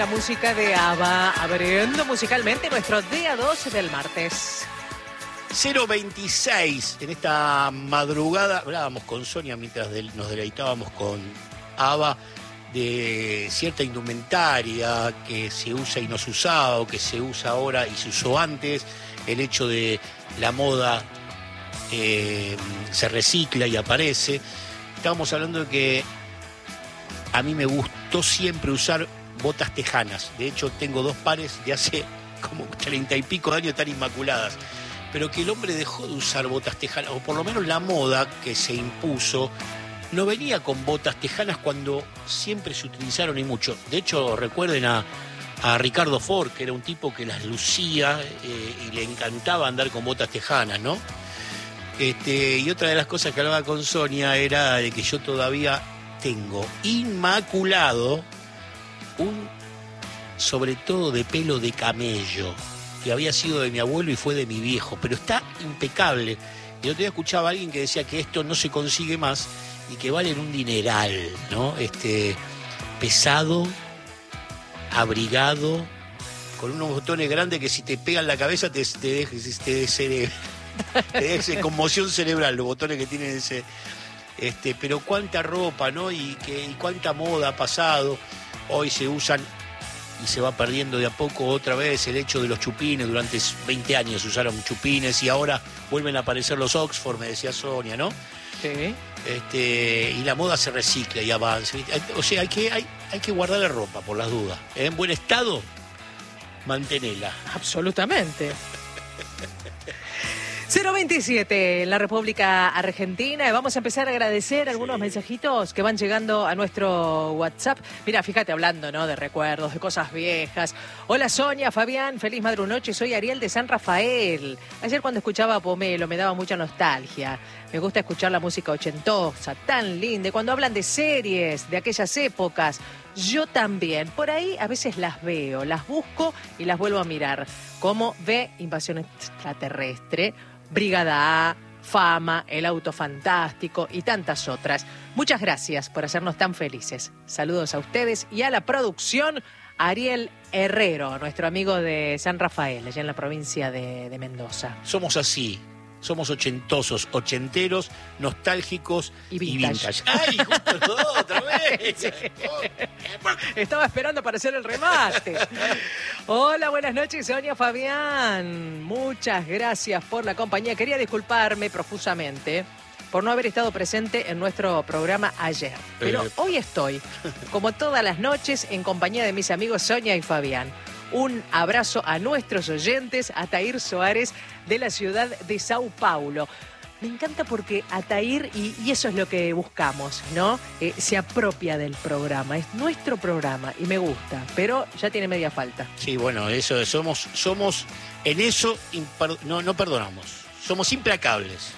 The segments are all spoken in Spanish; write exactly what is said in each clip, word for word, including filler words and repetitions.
La música de ABBA, abriendo musicalmente nuestro día dos del martes. cero veintiséis, en esta madrugada, hablábamos con Sonia mientras del, nos deleitábamos con ABBA de cierta indumentaria que se usa y no se usaba, o que se usa ahora y se usó antes, el hecho de la moda eh, se recicla y aparece. Estábamos hablando de que a mí me gustó siempre usar botas tejanas. De hecho, tengo dos pares de hace como treinta y pico de años tan inmaculadas. Pero que el hombre dejó de usar botas tejanas, o por lo menos la moda que se impuso, no venía con botas tejanas cuando siempre se utilizaron y mucho. De hecho, recuerden a, a Ricardo Ford, que era un tipo que las lucía eh, y le encantaba andar con botas tejanas, ¿no? Este, y otra de las cosas que hablaba con Sonia era de que yo todavía tengo inmaculado un sobre todo de pelo de camello, que había sido de mi abuelo y fue de mi viejo, pero está impecable. Y el otro día escuchaba a alguien que decía que esto no se consigue más y que valen un dineral, ¿no? Este, pesado, abrigado, con unos botones grandes que si te pegan la cabeza te, te dejes te, te, te dejes conmoción cerebral, los botones que tienen ese. Este, pero cuánta ropa, ¿no? Y, que, y cuánta moda ha pasado. Hoy se usan y se va perdiendo de a poco otra vez el hecho de los chupines. Durante veinte años se usaron chupines y ahora vuelven a aparecer los Oxford, me decía Sonia, ¿no? Sí. Este, y la moda se recicla y avanza. O sea, hay que, hay, hay que guardarle ropa por las dudas. En buen estado, mantenela. Absolutamente. cero veintisiete en la República Argentina. Y vamos a empezar a agradecer algunos sí. mensajitos que van llegando a nuestro WhatsApp. Mira, fíjate, hablando, ¿no? De recuerdos, de cosas viejas. Hola Sonia, Fabián, feliz madrunoche. Soy Ariel de San Rafael. Ayer cuando escuchaba a Pomelo me daba mucha nostalgia. Me gusta escuchar la música ochentosa, tan linda. Y cuando hablan de series de aquellas épocas, yo también. Por ahí a veces las veo, las busco y las vuelvo a mirar. Como ve Invasión Extraterrestre, Brigada A, Fama, El Auto Fantástico y tantas otras. Muchas gracias por hacernos tan felices. Saludos a ustedes y a la producción. Ariel Herrero, nuestro amigo de San Rafael, allá en la provincia de, de Mendoza. Somos así. Somos ochentosos, ochenteros, nostálgicos y vintage. Y vintage. ¡Ay, justo los dos, otra vez! Sí. Estaba esperando para hacer el remate. Hola, buenas noches, Sonia, Fabián. Muchas gracias por la compañía. Quería disculparme profusamente por no haber estado presente en nuestro programa ayer. Pero eh. hoy estoy, como todas las noches, en compañía de mis amigos Sonia y Fabián. Un abrazo a nuestros oyentes, Atair Soares, de la ciudad de Sao Paulo. Me encanta porque Atair, y, y eso es lo que buscamos, ¿no? Eh, se apropia del programa, es nuestro programa y me gusta, pero ya tiene media falta. Sí, bueno, eso somos, somos en eso no, no perdonamos, somos implacables.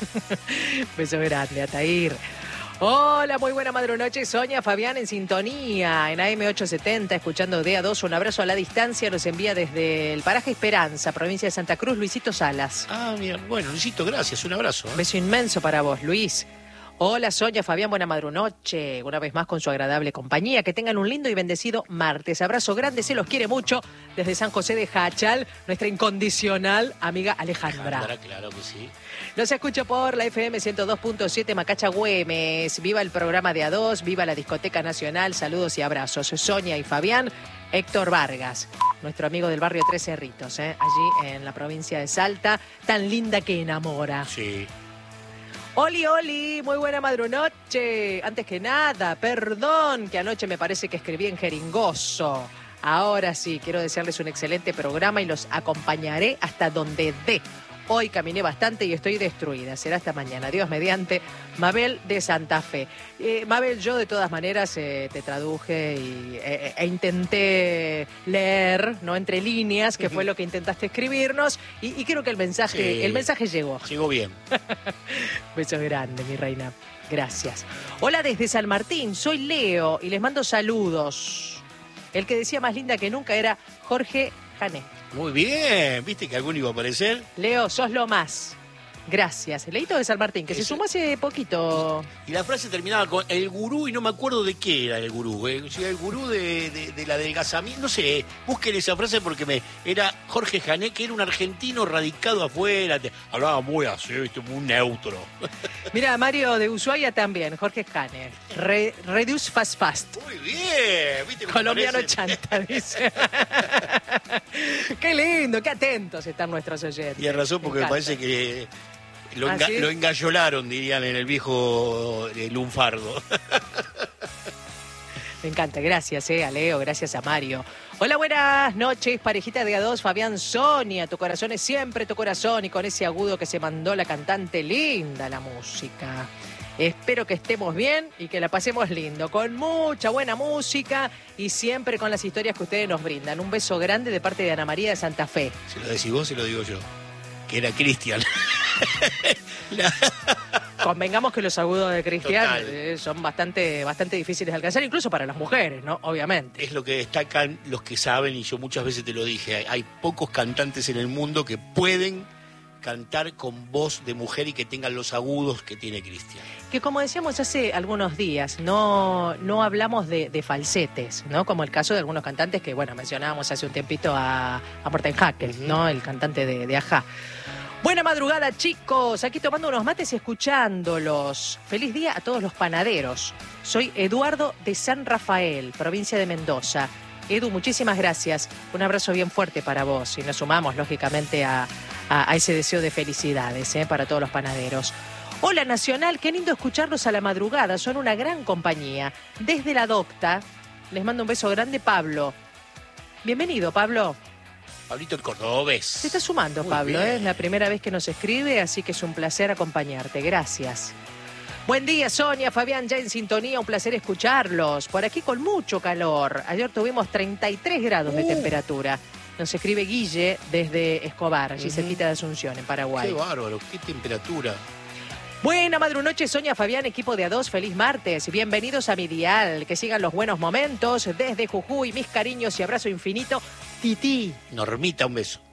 Beso grande, Atair. Hola, muy buena madrunoche, Sonia, Fabián en sintonía, en A M ochocientos setenta, escuchando D A dos, un abrazo a la distancia, nos envía desde el paraje Esperanza, provincia de Santa Cruz, Luisito Salas. Ah, mira, bueno, Luisito, gracias, un abrazo. ¿eh? Beso inmenso para vos, Luis. Hola, Sonia, Fabián, buena madrunoche, una vez más con su agradable compañía, que tengan un lindo y bendecido martes. Abrazo grande, se los quiere mucho, desde San José de Jachal, nuestra incondicional amiga Alejandra. Alejandra, claro que sí. Nos escucha por la F M ciento dos punto siete Macacha Güemes. Viva el programa de A dos, viva la Discoteca Nacional. Saludos y abrazos. Sonia y Fabián. Héctor Vargas, nuestro amigo del barrio Tres Cerritos, ¿eh? Allí en la provincia de Salta. Tan linda que enamora. Sí. Oli, Oli, muy buena madrunoche. Antes que nada, perdón que anoche me parece que escribí en jeringoso. Ahora sí, quiero desearles un excelente programa y los acompañaré hasta donde dé. Hoy caminé bastante y estoy destruida. Será hasta mañana. Dios mediante. Mabel de Santa Fe. Eh, Mabel, yo de todas maneras eh, te traduje y, eh, e intenté leer, ¿no? Entre líneas, que fue lo que intentaste escribirnos. Y, y creo que el mensaje, sí, el mensaje llegó. Llegó bien. Beso grande, mi reina. Gracias. Hola desde San Martín. Soy Leo y les mando saludos. El que decía más linda que nunca era Jorge Jané. Muy bien, ¿viste que alguno iba a aparecer? Leo, sos lo más. Gracias. Leito de San Martín, que Eso. se sumó hace poquito. Y la frase terminaba con el gurú, y no me acuerdo de qué era el gurú. ¿eh? O sea, el gurú de, de, de la adelgazamiento, no sé, busquen esa frase porque me era Jorge Jané, que era un argentino radicado afuera, te, hablaba muy así, ¿viste? Muy neutro. Mira, Mario de Ushuaia también, Jorge Cane. Re, reduce fast fast. Muy bien, ¿viste? Colombiano parece? chanta, dice. Qué lindo, qué atentos están nuestros oyentes. Tienes razón, porque me, me parece que lo, ¿Ah, enga sí? lo engallolaron, dirían en el viejo eh, lunfardo. Me encanta, gracias eh, a Leo, gracias a Mario. Hola, buenas noches, parejita de A dos, Fabián, Sonia. Tu corazón es siempre tu corazón y con ese agudo que se mandó la cantante, linda la música. Espero que estemos bien y que la pasemos lindo, con mucha buena música y siempre con las historias que ustedes nos brindan. Un beso grande de parte de Ana María de Santa Fe. Se lo decís vos, se lo digo yo. Que era Cristian. La... Convengamos que los agudos de Cristian eh, son bastante, bastante difíciles de alcanzar, incluso para las mujeres, ¿no? Obviamente. Es lo que destacan los que saben, y yo muchas veces te lo dije, hay, hay pocos cantantes en el mundo que pueden cantar con voz de mujer y que tengan los agudos que tiene Cristian. Que como decíamos hace algunos días, no, no hablamos de, de falsetes, ¿no? Como el caso de algunos cantantes que, bueno, mencionábamos hace un tiempito a, a Morten Hackel, uh-huh. ¿no? El cantante de, de Ajá. Buena madrugada, chicos. Aquí tomando unos mates y escuchándolos. Feliz día a todos los panaderos. Soy Eduardo de San Rafael, provincia de Mendoza. Edu, muchísimas gracias. Un abrazo bien fuerte para vos. Y nos sumamos, lógicamente, a, a, a ese deseo de felicidades ¿eh? para todos los panaderos. Hola, Nacional. Qué lindo escucharlos a la madrugada. Son una gran compañía. Desde la Docta, les mando un beso grande, Pablo. Bienvenido, Pablo. Pablito el Cordobés. Se está sumando, Muy Pablo. ¿eh? Es la primera vez que nos escribe, así que es un placer acompañarte. Gracias. Buen día, Sonia, Fabián, ya en sintonía, un placer escucharlos. Por aquí con mucho calor. Ayer tuvimos treinta y tres grados uh. de temperatura. Nos escribe Guille desde Escobar, allí uh-huh. cerquita de Asunción, en Paraguay. Qué bárbaro, qué temperatura. Buena madrunoche, Sonia, Fabián, equipo de A dos, feliz martes. Bienvenidos a mi dial, que sigan los buenos momentos. Desde Jujuy, mis cariños y abrazo infinito, Titi. Normita, un beso.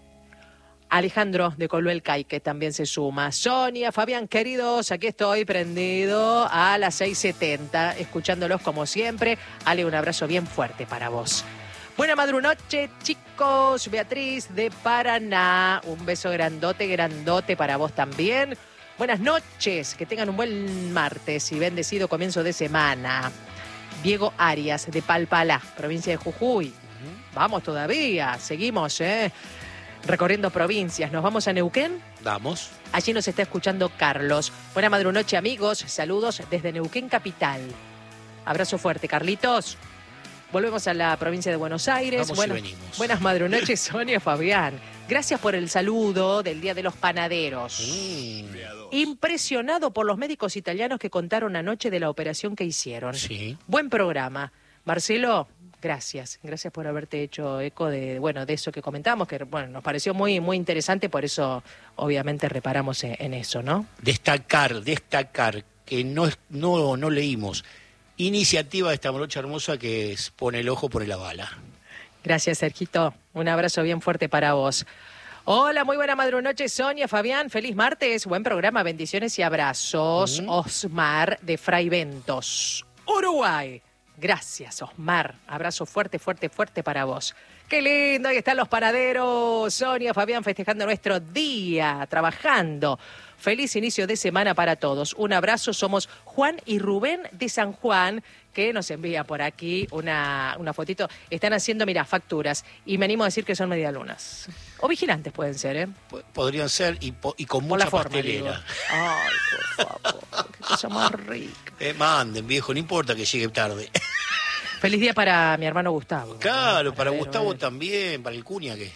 Alejandro de Coluel Caique también se suma. Sonia, Fabián, queridos, aquí estoy prendido a las seis setenta, escuchándolos como siempre. Ale, un abrazo bien fuerte para vos. Buena madrunoche, chicos. Beatriz de Paraná, un beso grandote, grandote para vos también. Buenas noches, que tengan un buen martes y bendecido comienzo de semana. Diego Arias de Palpalá, provincia de Jujuy. Uh-huh. Vamos todavía, seguimos, ¿eh? recorriendo provincias. ¿Nos vamos a Neuquén? Vamos. Allí nos está escuchando Carlos. Buena madrunoche, amigos. Saludos desde Neuquén Capital. Abrazo fuerte, Carlitos. Volvemos a la provincia de Buenos Aires. Vamos Bueno, y venimos. Buenas madrunoches, Sonia, Fabián. Gracias por el saludo del Día de los Panaderos. Mm. Impresionado por los médicos italianos que contaron anoche de la operación que hicieron. Sí. Buen programa. Marcelo, gracias. Gracias por haberte hecho eco de, bueno, de eso que comentamos, que bueno, nos pareció muy, muy interesante, por eso obviamente reparamos en, en eso, ¿no? Destacar, destacar, que no, no, no leímos. Iniciativa de esta morocha hermosa que es Pone el ojo, pone la bala. Gracias, Sergito. Un abrazo bien fuerte para vos. Hola, muy buena madrunoche, Sonia, Fabián. Feliz martes. Buen programa, bendiciones y abrazos. Uh-huh. Osmar de Fray Ventos, Uruguay. Gracias, Osmar. Abrazo fuerte, fuerte, fuerte para vos. Qué lindo, ahí están los panaderos. Sonia, Fabián, festejando nuestro día, trabajando. Feliz inicio de semana para todos. Un abrazo, somos Juan y Rubén de San Juan, que nos envía por aquí una, una fotito. Están haciendo, mira, facturas, y me animo a decir que son medialunas. O vigilantes pueden ser, ¿eh? P- podrían ser, y, po- y con Por mucha la forma, pastelera. digo. Ay, por favor, qué cosa más rica. Eh, manden, viejo, no importa que llegue tarde. Feliz día para mi hermano Gustavo. Claro, para ver, Gustavo ver. también, para el Cuña que...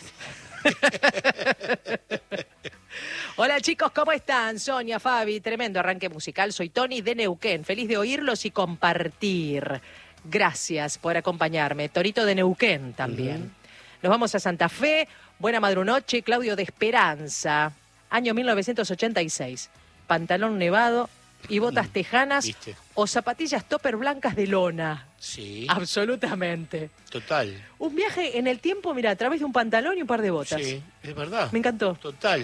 Hola chicos, ¿cómo están? Sonia, Fabi, tremendo arranque musical. Soy Tony de Neuquén, feliz de oírlos y compartir. Gracias por acompañarme. Torito de Neuquén también. Uh-huh. Nos vamos a Santa Fe. Buena madrunoche, Claudio de Esperanza. Año mil novecientos ochenta y seis. Pantalón nevado y botas tejanas. ¿Viste? O zapatillas topper blancas de lona. Sí. Absolutamente. Total. Un viaje en el tiempo, mira, a través de un pantalón y un par de botas. Sí, es verdad. Me encantó. Total.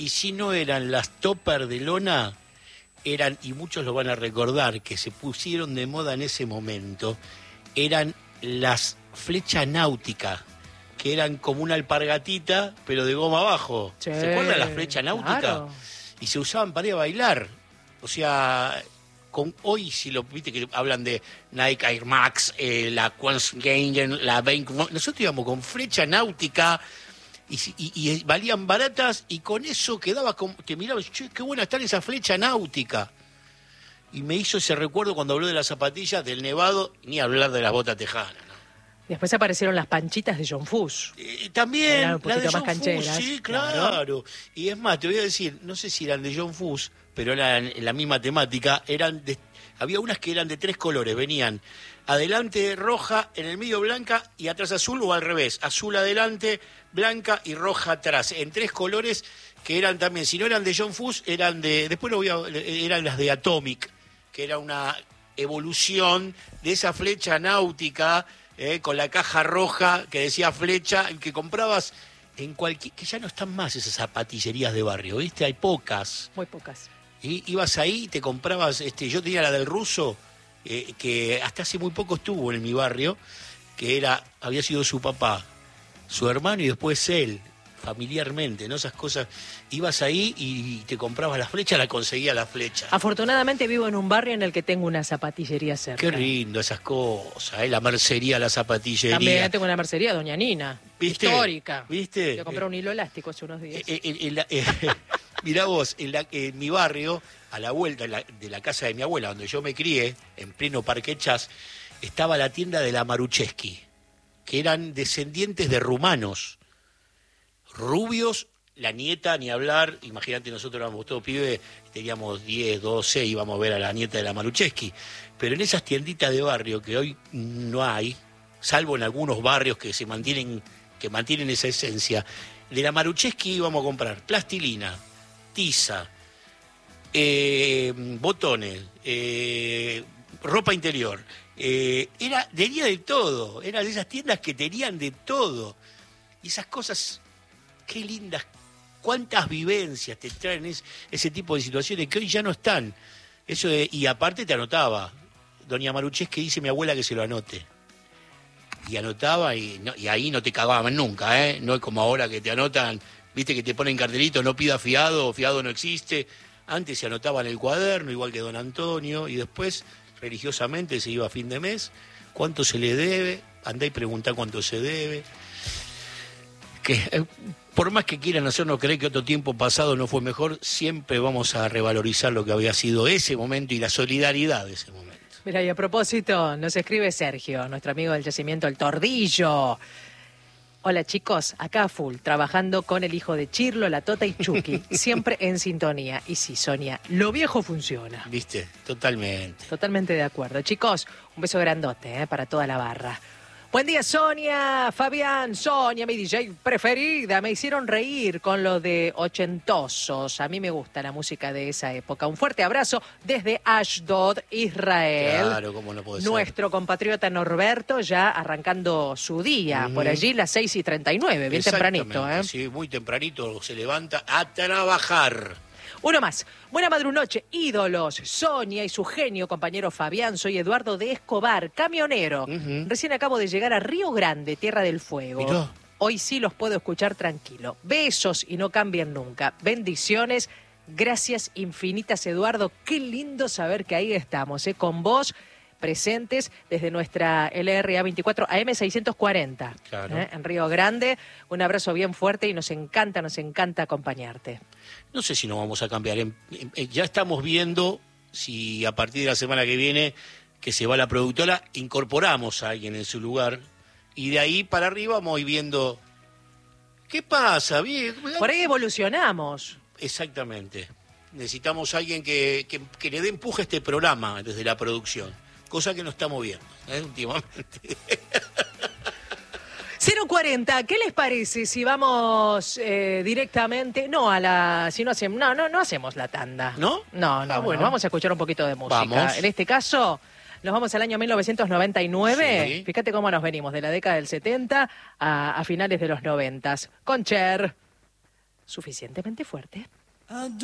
Y si no eran las topper de lona, eran, y muchos lo van a recordar, que se pusieron de moda en ese momento, eran las flechas náuticas, que eran como una alpargatita, pero de goma abajo. Sí, ¿Se acuerdan las flechas náuticas? claro. Y se usaban para ir a bailar. O sea, con hoy si lo viste que hablan de Nike Air Max, eh, la Quantum Gain, la Bank, nosotros íbamos con flecha náutica y, y, y valían baratas y con eso quedaba como, te mirabas, che, qué buena está esa flecha náutica. Y me hizo ese recuerdo cuando habló de las zapatillas, del nevado, ni hablar de las botas tejanas. Después aparecieron las panchitas de John Fuss. Eh, también, Eran un la de poquito más John cancheras, Fuss, sí, claro. claro. Y es más, te voy a decir, no sé si eran de John Fuss, pero eran en la misma temática, eran de, había unas que eran de tres colores, venían adelante roja, en el medio blanca y atrás azul, o al revés, azul adelante, blanca y roja atrás, en tres colores que eran también, si no eran de John Fuss, eran de, después lo voy a, eran las de Atomic, que era una evolución de esa flecha náutica, Eh, con la caja roja que decía flecha, que comprabas en cualquier... que ya no están más esas zapatillerías de barrio, ¿viste? Hay pocas. Muy pocas. Y ibas ahí y te comprabas... este yo tenía la del ruso, eh, que hasta hace muy poco estuvo en mi barrio, que era había sido su papá, su hermano y después él, familiarmente, ¿no? Esas cosas. Ibas ahí y te comprabas la flecha, la conseguía la flecha. Afortunadamente vivo en un barrio en el que tengo una zapatillería cerca. Qué lindo esas cosas, ¿eh? La mercería, la zapatillería. También tengo una mercería, Doña Nina. ¿Viste? Histórica. ¿Viste? Yo compré un hilo elástico hace unos días. Eh, eh, en la- eh, mirá vos, en, la- en mi barrio, a la vuelta de la, de la casa de mi abuela, donde yo me crié, en pleno Parque Chas, estaba la tienda de la Marucheski, que eran descendientes de rumanos, rubios, la nieta, ni hablar, imagínate, nosotros éramos todos pibes, teníamos diez, doce, íbamos a ver a la nieta de la Marucheski, pero en esas tienditas de barrio que hoy no hay, salvo en algunos barrios que se mantienen, que mantienen esa esencia, de la Marucheski íbamos a comprar plastilina, tiza, eh, botones, eh, ropa interior, eh, era, tenía de todo, eran de esas tiendas que tenían de todo, y esas cosas, qué lindas, cuántas vivencias te traen es, ese tipo de situaciones que hoy ya no están. Eso de, y aparte te anotaba, doña Marucheski dice mi abuela que se lo anote. Y anotaba y, no, y ahí no te cagaban nunca, ¿eh? No es como ahora que te anotan, viste que te ponen cartelito, no pida fiado, fiado no existe. Antes se anotaba en el cuaderno, igual que don Antonio, y después religiosamente se iba a fin de mes, cuánto se le debe, andá y preguntá cuánto se debe. Que eh, por más que quieran hacernos creer que otro tiempo pasado no fue mejor, siempre vamos a revalorizar lo que había sido ese momento y la solidaridad de ese momento. Mira, y a propósito, nos escribe Sergio, nuestro amigo del yacimiento El Tordillo. Hola chicos, acá full, trabajando con el hijo de Chirlo, la Tota y Chucky, siempre en sintonía. Y sí, Sonia, lo viejo funciona. ¿Viste? Totalmente. Totalmente de acuerdo. Chicos, un beso grandote, ¿eh? Para toda la barra. Buen día, Sonia, Fabián, Sonia, mi D J preferida. Me hicieron reír con lo de ochentosos. A mí me gusta la música de esa época. Un fuerte abrazo desde Ashdod, Israel. Claro, cómo no puede ser. Nuestro compatriota Norberto ya arrancando su día. Ujú. Por allí las seis y treinta y nueve, bien tempranito. Exactamente, ¿eh? sí, muy tempranito se levanta a trabajar. Uno más. Buena madrunoche, ídolos. Sonia y su genio compañero Fabián. Soy Eduardo de Escobar, camionero. Ujú. Recién acabo de llegar a Río Grande, Tierra del Fuego. Mirá. Hoy sí los puedo escuchar tranquilo. Besos y no cambien nunca. Bendiciones. Gracias infinitas, Eduardo. Qué lindo saber que ahí estamos, ¿eh? Con vos presentes desde nuestra L R A veinticuatro A M seiscientos cuarenta. Claro. ¿eh? En Río Grande. Un abrazo bien fuerte y nos encanta, nos encanta acompañarte. No sé si nos vamos a cambiar. En- en- ya estamos viendo si a partir de la semana que viene, que se va la productora, incorporamos a alguien en su lugar. Y de ahí para arriba vamos a ir viendo... ¿Qué pasa? Bien. Por ahí evolucionamos. Exactamente. Necesitamos a alguien que, que, que le dé empuje a este programa desde la producción. Cosa que no estamos viendo, ¿eh? Últimamente. cero cuarenta, ¿qué les parece si vamos eh, directamente, no a la, si no hacemos, no, no, no hacemos la tanda. ¿No? No, no, Ah, no, bueno. vamos a escuchar un poquito de música. Vamos. En este caso, nos vamos al año mil novecientos noventa y nueve. Sí. Fíjate cómo nos venimos, de la década del setenta a, a finales de los noventa. Con Cher. suficientemente fuerte.